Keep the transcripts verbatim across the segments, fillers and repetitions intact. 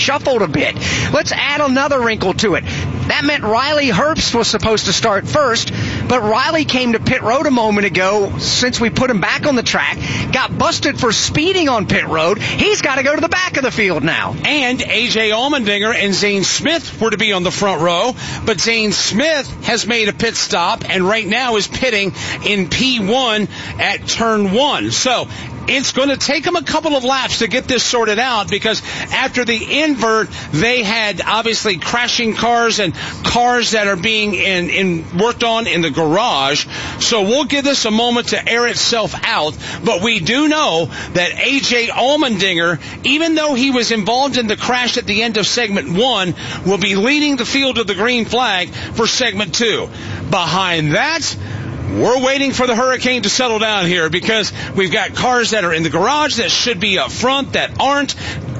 shuffled a bit. Let's add another wrinkle to it. That meant Riley Herbst was supposed to start first, but Riley came to pit road a moment ago since we put him back on the track, got busted for speeding on pit road. He's got to go to the back of the field now. And A J Allmendinger and Zane Smith were to be on the front row, but Zane Smith has made a pit stop and right now is pitting in P one at turn one. So it's going to take them a couple of laps to get this sorted out, because after the invert, they had obviously crashing cars and cars that are being in, in worked on in the garage. So we'll give this a moment to air itself out. But we do know that A J Allmendinger, even though he was involved in the crash at the end of segment one, will be leading the field to the green flag for segment two. Behind that, we're waiting for the hurricane to settle down here, because we've got cars that are in the garage that should be up front that aren't.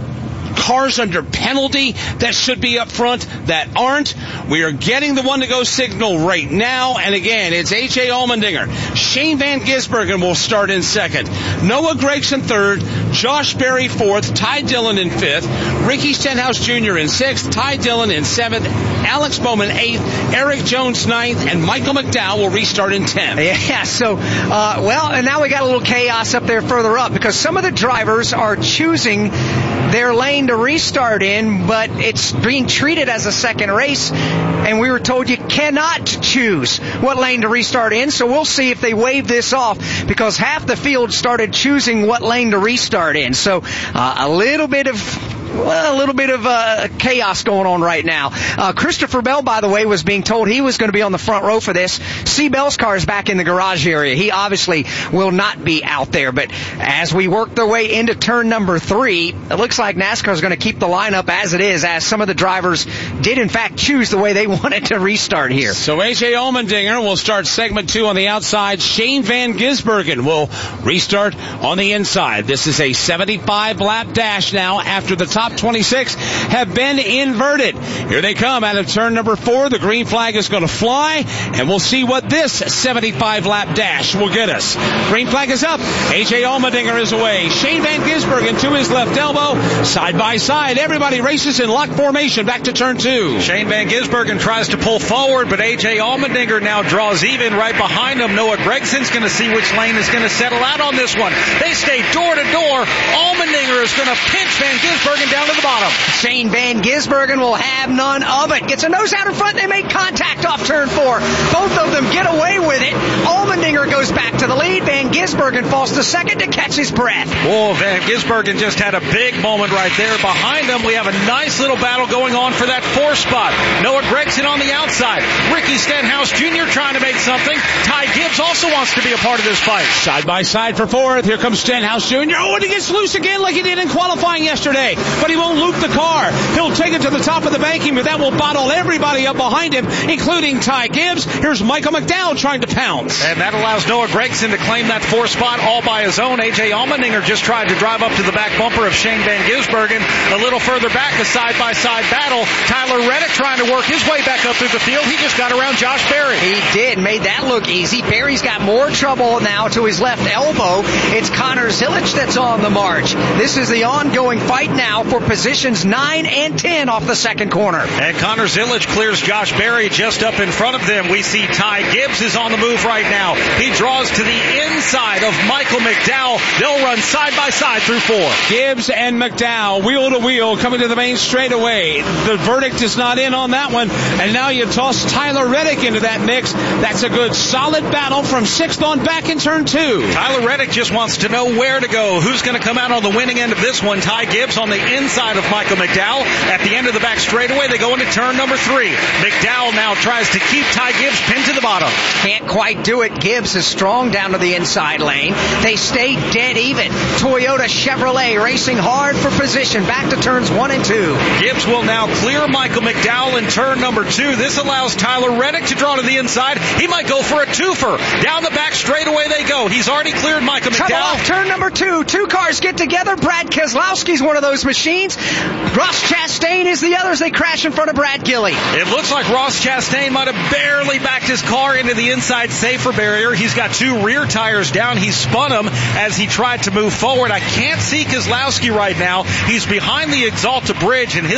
Cars under penalty that should be up front that aren't. We are getting the one-to-go signal right now, and again, it's A J Allmendinger. Shane Van Gisbergen will start in second. Noah Gragson third. Josh Berry fourth. Ty Dillon in fifth. Ricky Stenhouse Junior in sixth. Ty Dillon in seventh. Alex Bowman eighth. Eric Jones ninth. And Michael McDowell will restart in tenth. Yeah, so, uh, well, and now we got a little chaos up there further up, because some of the drivers are choosing their lane to restart in, but it's being treated as a second race, and we were told you cannot choose what lane to restart in, so we'll see if they waive this off, because half the field started choosing what lane to restart in. So uh, a little bit of Well, a little bit of uh, chaos going on right now. Uh, Christopher Bell, by the way, was being told he was going to be on the front row for this. C. Bell's car is back in the garage area. He obviously will not be out there. But as we work their way into turn number three, it looks like NASCAR is going to keep the lineup as it is, as some of the drivers did, in fact, choose the way they wanted to restart here. So A J Allmendinger will start segment two on the outside. Shane Van Gisbergen will restart on the inside. This is a seventy-five lap dash now after the top twenty-six have been inverted. Here they come out of turn number four. The green flag is going to fly, and we'll see what this seventy-five lap dash will get us. Green flag is up. A J Allmendinger is away. Shane Van Gisbergen to his left elbow. Side by side, everybody races in lock formation back to turn two. Shane Van Gisbergen tries to pull forward, but A J Allmendinger now draws even right behind him. Noah Gregson's going to see which lane is going to settle out on this one. They stay door to door. Allmendinger is going to pinch Van Gisbergen down to the bottom. Shane Van Gisbergen will have none of it. Gets a nose out in front. They make contact off turn four. Both of them get away with it. Allmendinger goes back to the lead. Van Gisbergen falls to second to catch his breath. Oh, Van Gisbergen just had a big moment right there. Behind him, we have a nice little battle going on for that fourth spot. Noah Gragson on the outside. Ricky Stenhouse Junior trying to make something. Ty Gibbs also wants to be a part of this fight. Side by side for fourth. Here comes Stenhouse Junior Oh, and he gets loose again like he did in qualifying yesterday. But he won't loop the car. He'll take it to the top of the banking, but that will bottle everybody up behind him, including Ty Gibbs. Here's Michael McDowell trying to pounce. And that allows Noah Gragson to claim that fourth spot all by his own. A J Allmendinger just tried to drive up to the back bumper of Shane Van Gisbergen. A little further back, a side-by-side battle. Tyler Reddick trying to work his way back up through the field. He just got around Josh Berry. He did. Made that look easy. Berry's got more trouble now to his left elbow. It's Connor Zilic that's on the march. This is the ongoing fight now for positions nine and ten off the second corner. And Connor Zilic clears Josh Berry just up in front of them. We see Ty Gibbs is on the move right now. He draws to the inside of Michael McDowell. They'll run side by side through four. Gibbs and McDowell, wheel to wheel, coming to the main straightaway. The verdict is not in on that one. And now you toss Tyler Reddick into that mix. That's a good solid battle from sixth on back in turn two. Tyler Reddick just wants to know where to go. Who's going to come out on the winning end of this one? Ty Gibbs on the inside of Michael McDowell. At the end of the back straightaway, they go into turn number three. McDowell now tries to keep Ty Gibbs pinned to the bottom. Can't quite do it. Gibbs is strong down to the inside lane. They stay dead even. Toyota Chevrolet racing hard for position. Back to turns one and two. Gibbs will now clear Michael McDowell in turn number two. This allows Tyler Reddick to draw to the inside. He might go for a twofer. Down the back straightaway they go. He's already cleared Michael Trouble McDowell. Off turn number two. Two cars get together. Brad Keselowski's one of those machines. Ross Chastain is the others. They crash in front of Brad Gilley. It looks like Ross Chastain might have barely backed his car into the inside safer barrier. He's got two rear tires down. He spun them as he tried to move forward. I can't see Keselowski right now. He's behind the Exalta Bridge, and his